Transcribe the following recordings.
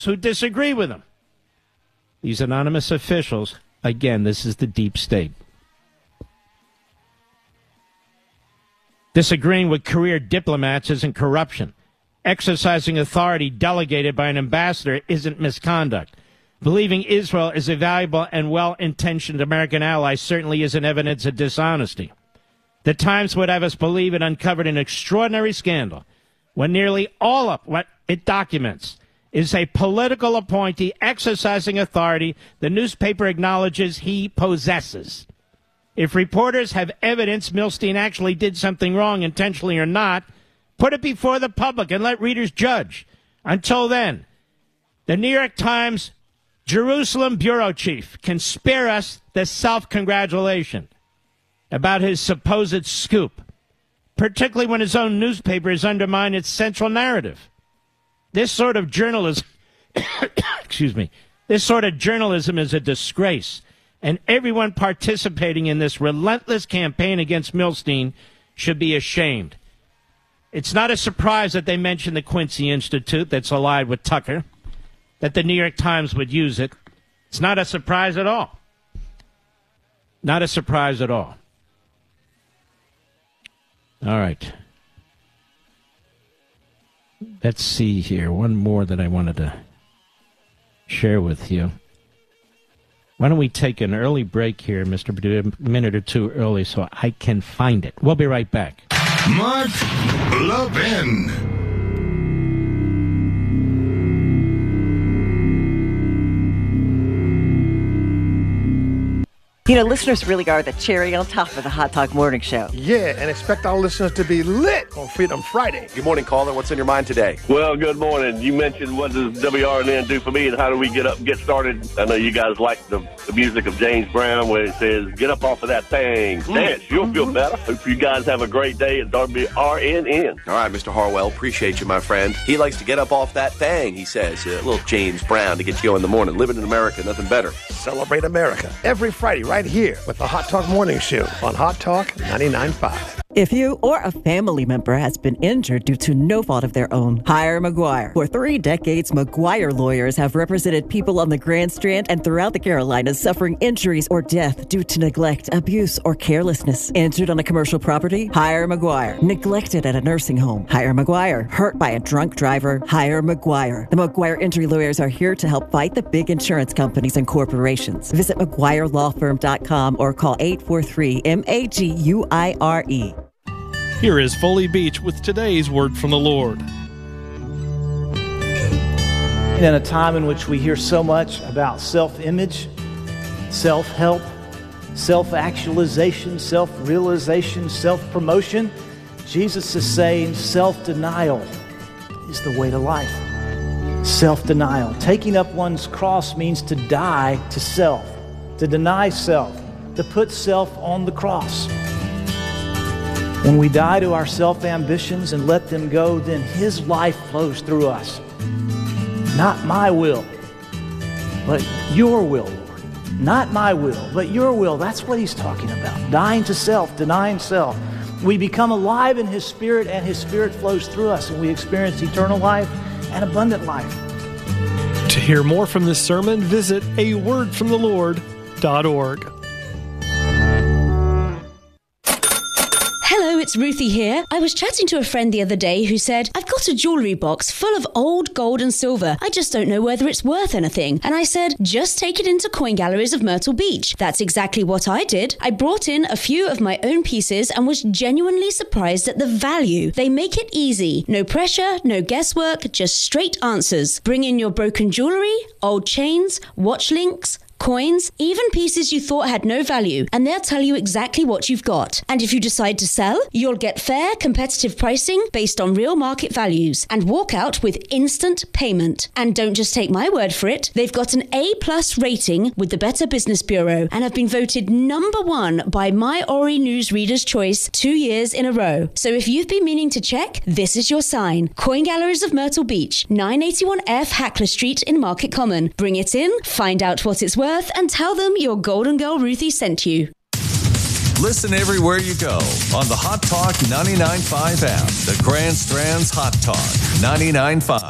who disagree with him. These anonymous officials, again, this is the deep state. Disagreeing with career diplomats isn't corruption. Exercising authority delegated by an ambassador isn't misconduct. Believing Israel is a valuable and well-intentioned American ally certainly isn't evidence of dishonesty. The Times would have us believe it uncovered an extraordinary scandal when nearly all of what it documents is a political appointee exercising authority the newspaper acknowledges he possesses. If reporters have evidence Milstein actually did something wrong, intentionally or not, put it before the public and let readers judge. Until then, the New York Times Jerusalem bureau chief can spare us the self-congratulation about his supposed scoop, particularly when his own newspaper has undermined its central narrative. This sort of journalism, this sort of journalism is a disgrace, and everyone participating in this relentless campaign against Milstein should be ashamed. It's not a surprise that they mention the Quincy Institute that's allied with Tucker, that the New York Times would use it. It's not a surprise at all. Not a surprise at all. All right. Let's see here. One more that I wanted to share with you. Why don't we take an early break here, Mr. Perdue, a minute or two early so I can find it. We'll be right back. Mark Levin. You know, listeners really are the cherry on top of the Hot Talk Morning Show. Yeah, and expect our listeners to be lit on Freedom Friday. Good morning, caller. What's in your mind today? Well, good morning. You mentioned what does WRNN do for me and how do we get up and get started? I know you guys like the music of James Brown where it says, get up off of that thing. Dance. You'll feel better. Hope you guys have a great day at WRNN. All right, Mr. Harwell. Appreciate you, my friend. He likes to get up off that thing, he says. A little James Brown to get you going in the morning. Living in America, nothing better. Celebrate America every Friday right here with the Hot Talk Morning Show on Hot Talk 99.5. If you or a family member has been injured due to no fault of their own, hire McGuire. For 3 decades, McGuire lawyers have represented people on the Grand Strand and throughout the Carolinas suffering injuries or death due to neglect, abuse, or carelessness. Injured on a commercial property? Hire McGuire. Neglected at a nursing home? Hire McGuire. Hurt by a drunk driver? Hire McGuire. The McGuire Injury Lawyers are here to help fight the big insurance companies and corporations. Visit McGuireLawFirm.com or call 843-MAGUIRE. Here is Foley Beach with today's word from the Lord. In a time in which we hear so much about self-image, self-help, self-actualization, self-realization, self-promotion, Jesus is saying self-denial is the way to life. Self-denial. Taking up one's cross means to die to self, to deny self, to put self on the cross. When we die to our self-ambitions and let them go, then His life flows through us. Not my will, but your will, Lord. Not my will, but your will. That's what He's talking about. Dying to self, denying self. We become alive in His Spirit, and His Spirit flows through us, and we experience eternal life and abundant life. To hear more from this sermon, visit awordfromthelord.org. Hello, it's Ruthie here. I was chatting to a friend the other day who said, I've got a jewellery box full of old gold and silver. I just don't know whether it's worth anything. And I said, just take it into Coin Galleries of Myrtle Beach. That's exactly what I did. I brought in a few of my own pieces and was genuinely surprised at the value. They make it easy. No pressure, no guesswork, just straight answers. Bring in your broken jewellery, old chains, watch links, coins, even pieces you thought had no value, and they'll tell you exactly what you've got. And if you decide to sell, you'll get fair, competitive pricing based on real market values and walk out with instant payment. And don't just take my word for it. They've got an A+ rating with the Better Business Bureau and have been voted #1 by My Ori News Reader's Choice 2 years in a row. So if you've been meaning to check, this is your sign. Coin Galleries of Myrtle Beach, 981F Hackler Street in Market Common. Bring it in, find out what it's worth, and tell them your Golden Girl Ruthie sent you. Listen everywhere you go on the Hot Talk 99.5 app. The Grand Strand's Hot Talk 99.5.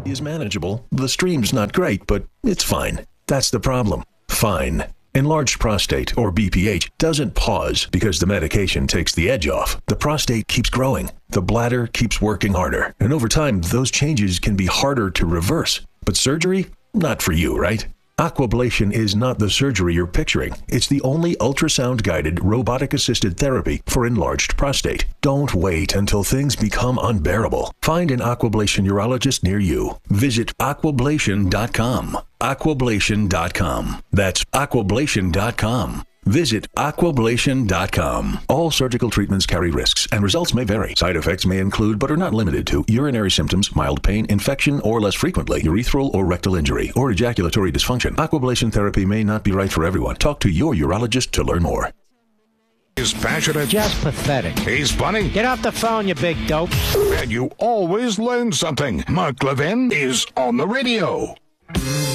is manageable. The stream's not great, but it's fine. That's the problem. Fine. Enlarged prostate, or BPH, doesn't pause because the medication takes the edge off. The prostate keeps growing. The bladder keeps working harder. And over time, those changes can be harder to reverse. But surgery? Not for you, right? Aquablation is not the surgery you're picturing. It's the only ultrasound-guided, robotic-assisted therapy for enlarged prostate. Don't wait until things become unbearable. Find an Aquablation urologist near you. Visit aquablation.com. Aquablation.com. That's aquablation.com. Visit aquablation.com. All surgical treatments carry risks, and results may vary. Side effects may include, but are not limited to, urinary symptoms, mild pain, infection, or less frequently, urethral or rectal injury, or ejaculatory dysfunction. Aquablation therapy may not be right for everyone. Talk to your urologist to learn more. He's passionate. Just pathetic. He's funny. Get off the phone, you big dope. And you always learn something. Mark Levin is on the radio.